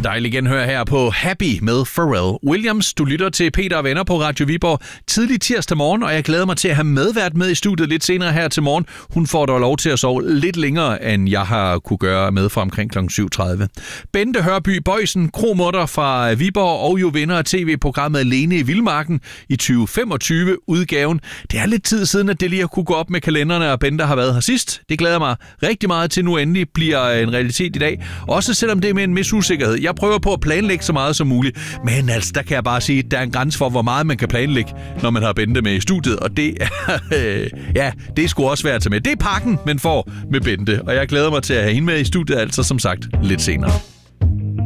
Dejligt genhør her på Happy med Pharrell Williams. Du lytter til Peter og Venner på Radio Viborg tidlig tirsdag morgen, og jeg glæder mig til at have medvært med i studiet lidt senere her til morgen. Hun får dog lov til at sove lidt længere, end jeg har kunne gøre med fra omkring kl. 7.30. Bente Hørby Bøjsen, kromutter fra Viborg og jo vinder af tv-programmet Alene i Vildmarken i 2025-udgaven. Det er lidt tid siden, at det lige har kunne gå op med kalenderne, og Bente har været her sidst. Det glæder mig rigtig meget til, nu endelig bliver en realitet i dag. Også selvom det er med en vis usikkerhed. Jeg prøver på at planlægge så meget som muligt, men altså, der kan jeg bare sige, at der er en grænse for, hvor meget man kan planlægge, når man har Bente med i studiet, og det er, det er sgu også svært at tage med. Det er pakken, man får med Bente, og jeg glæder mig til at have hende med i studiet, altså som sagt lidt senere.